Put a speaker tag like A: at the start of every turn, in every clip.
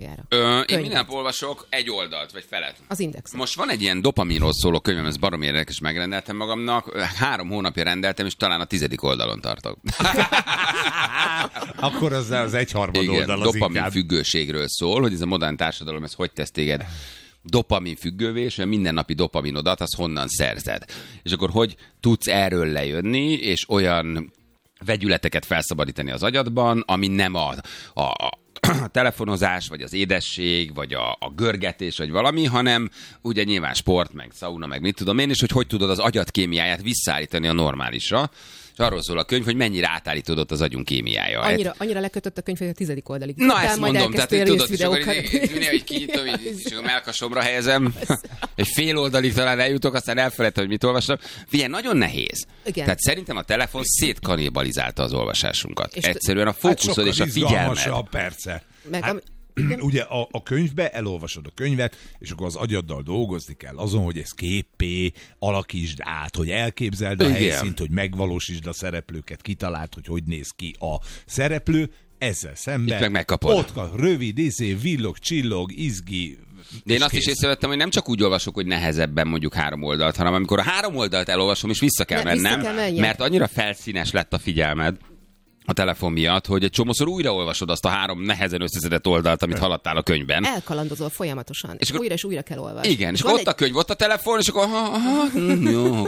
A: utoljára?
B: Én minden nap olvasok egy oldalt, vagy felet.
A: Az Index.
B: Most van egy ilyen dopaminról szóló könyvem, ez baromi érdekes, megrendeltem magamnak. 3 hónapja rendeltem, és talán a 10. oldalon tartok.
C: Akkor az 1/3 oldal az
B: dopamin
C: inkább.
B: függőségről szól, hogy ez a modern társadalom, ez hogy tesz téged dopamin függővé, és a mindennapi dopaminodat, az honnan szerzed. És akkor hogy tudsz erről lejönni, és olyan vegyületeket felszabadítani az agyadban, ami nem a telefonozás, vagy az édesség, vagy a görgetés, vagy valami, hanem ugye nyilván sport, meg szauna, meg mit tudom én, és hogy tudod az agyad kémiáját visszaállítani a normálisra. És arról szól a könyv, hogy mennyire átállítódott az agyunk kémiája.
A: Annyira lekötött a könyv, hogy a 10. oldalig.
B: Na ezt mondom, tehát hogy tudod, és akkor
A: videókat.
B: kinyitom, és a melkasomra helyezem, egy fél oldalig talán eljutok, aztán elfelejtem, hogy mit olvastam. Figyelj, nagyon nehéz.
A: Igen.
B: Tehát szerintem a telefon szétkanibalizálta az olvasásunkat.
A: És
B: egyszerűen a fókuszod és a figyelmed.
C: Persze.
A: Meg
C: Ugye a könyvbe elolvasod a könyvet, és akkor az agyaddal dolgozni kell azon, hogy ez képpé alakítsd át, hogy elképzeld a helyszínt, hogy megvalósítsd a szereplőket, kitaláld, hogy néz ki a szereplő, ezzel szemben.
B: Itt meg megkapod.
C: Ott rövid, villog, csillog, izgi.
B: De én azt is észrevettem, hogy nem csak úgy olvasok, hogy nehezebben mondjuk 3 oldalt, hanem amikor a 3 oldalt elolvasom, és vissza kell mennem, mert annyira felszínes lett a figyelmed a telefon miatt, hogy egy csomószor újraolvasod azt a 3 nehezen összeszedett oldalt, amit haladtál a könyvben.
A: Elkalandozol folyamatosan, és újra és újra kell olvasni.
B: Igen, és akkor ott egy könyv, ott a telefon, és akkor jó,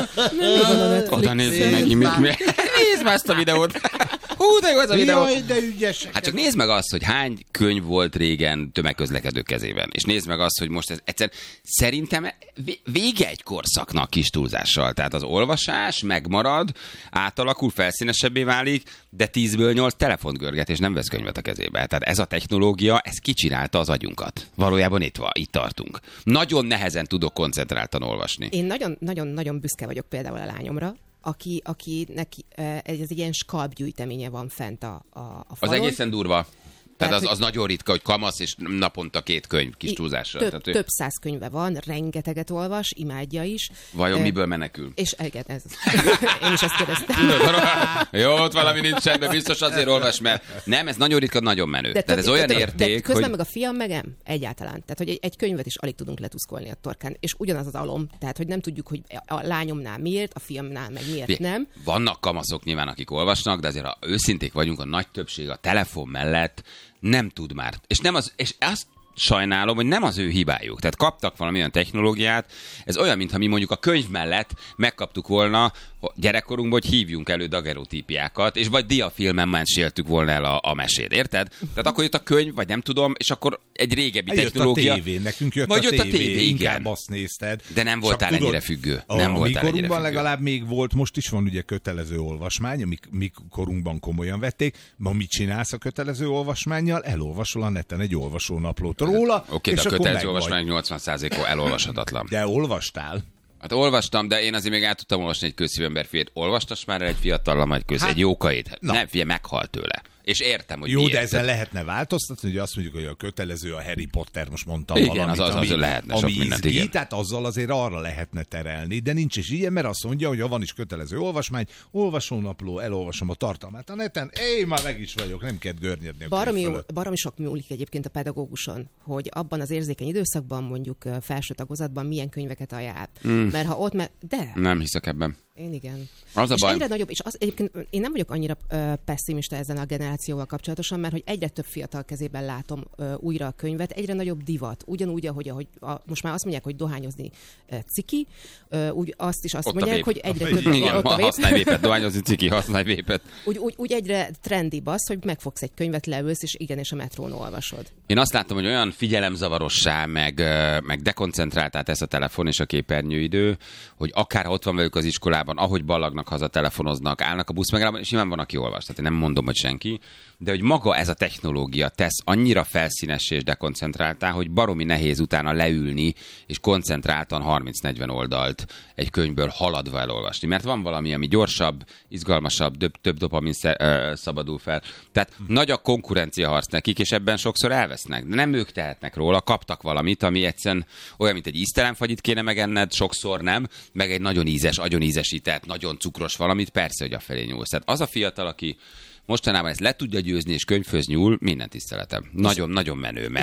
B: oda nézzél meg, nézd már ezt a videót. Hú, de jó ez a videó.
C: Jaj, de ügyes.
B: Hát csak nézd meg azt, hogy hány könyv volt régen tömegközlekedő kezében. És nézd meg azt, hogy most ez egyszer szerintem vége egy korszaknak kis túlzással. Tehát az olvasás megmarad, átalakul, felszínesebbé válik, de 10-ből 8 telefont görget, és nem vesz könyvet a kezébe. Tehát ez a technológia, ez kicsinálta az agyunkat. Valójában itt tartunk. Nagyon nehezen tudok koncentráltan olvasni.
A: Én nagyon büszke vagyok például a lányomra, aki neki ez egy ilyen skalpgyűjteménye van fent a falon.
B: Az egészen durva. Tehát az nagyon ritka, hogy kamasz, és naponta 2 könyv kis túlzással.
A: Több 100 könyve van, rengeteget olvas, imádja is.
B: Vajon miből menekül?
A: És igen, ez. Én is ezt kérdeztem.
B: Jó, ott valami nincsen, de biztos azért olvas, mert nem, ez nagyon ritka, nagyon menő. Tehát ez olyan érték,
A: de közben
B: hogy...
A: meg a fiam meg egyáltalán. Tehát, hogy egy könyvet is alig tudunk letuszkolni a torkán. És ugyanaz az alom. Tehát, hogy nem tudjuk, hogy a lányomnál miért, a fiamnál meg miért nem.
B: Vannak kamaszok nyilván, akik olvasnak, de azért, ha őszinték vagyunk, a nagy többség a telefon mellett nem tud már. És azt sajnálom, hogy nem az ő hibájuk. Tehát kaptak valamilyen technológiát, ez olyan, mintha mi mondjuk a könyv mellett megkaptuk volna gyerekkorunkban, hogy hívjunk elő dagerotípiákat, és vagy diafilmen meséltük volna el a mesét, érted? Tehát akkor jött a könyv, vagy nem tudom, és akkor egy régebbi technológia.
C: Jött a tévé, nekünk jött
B: vagy
C: a tévé, inkább azt nézted.
B: De nem voltál ennyire függő. Nem voltál ennyire függő.
C: Legalább még volt, most is van ugye kötelező olvasmány, mi korunkban komolyan vették. Ma mit csinálsz a kötelező olvasmánnyal? Elolvasol a neten egy olvasónaplót róla.
B: Oké, de a kötelező olvasmány 80%-a elolvashatatlan.
C: De olvastál?
B: Hát olvastam, de én azért még át tudtam olvasni egy közszívember fiát. Olvastas már el egy fiatallam, egy jókait? Nem, figyelj, meghalt tőle. És értem, hogy
C: jó,
B: miért.
C: de ezzel lehetne változtatni, hogy azt mondjuk, hogy a kötelező a Harry Potter, most mondtam
B: igen,
C: valamit,
B: az lehetne sok mindent, igen.
C: Tehát azzal azért arra lehetne terelni, de nincs is ilyen, mert azt mondja, hogy ha van is kötelező olvasmány, olvasónapló, elolvasom a tartalmát a neten, én már meg is vagyok, nem kell görnyedni a könyv fölött.
A: Baromi sok múlik egyébként a pedagóguson, hogy abban az érzékeny időszakban, mondjuk felső tagozatban milyen könyveket ajánl. Mert ha ott de.
B: Nem hiszek ebben.
A: Én igen.
B: Az a
A: és
B: baj.
A: egyre nagyobb, és egyébként én nem vagyok annyira pessimista ezen a generációval kapcsolatosan, mert hogy egyre több fiatal kezében látom újra a könyvet, egyre nagyobb divat. Ugyanúgy, ahogy most már azt mondják, hogy dohányozni ciki, úgy azt is azt
B: ott
A: mondják, hogy egyre több...
B: Igen, használj vépet, dohányozni ciki, használj vépet.
A: Úgy egyre trendibb az, hogy megfogsz egy könyvet, leülsz, és igenis a metrón olvasod.
B: Én azt látom, hogy olyan figyelemzavarossá, meg dekoncentráltá tesz a telefon és a képernyőidő, hogy akár ott van velük az iskolában, ahogy ballagnak haza, telefonoznak, állnak a buszmegállóban, és nyilván van, aki olvas. Tehát én nem mondom, hogy senki, de hogy maga ez a technológia tesz annyira felszínessé és dekoncentráltá, hogy baromi nehéz utána leülni, és koncentráltan 30-40 oldalt egy könyvből haladva elolvasni. Mert van valami, ami gyorsabb, izgalmasabb, több dopamin szabadul fel. Tehát nagy a konkurenciaharc nekik, és ebben sokszor elvesznek. De nem ők tehetnek róla, kaptak valamit, ami egyszerűen olyan, mint egy íztelenfagyit kéne megenned, sokszor nem, meg egy nagyon ízes, agyonízesített, nagyon cukros valamit, persze, hogy afelé nyúlsz. Tehát az a fiatal, aki mostanában ezt le tudja győzni, és könyvhöz nyúl, minden tiszteletem. Nagyon-nagyon menő,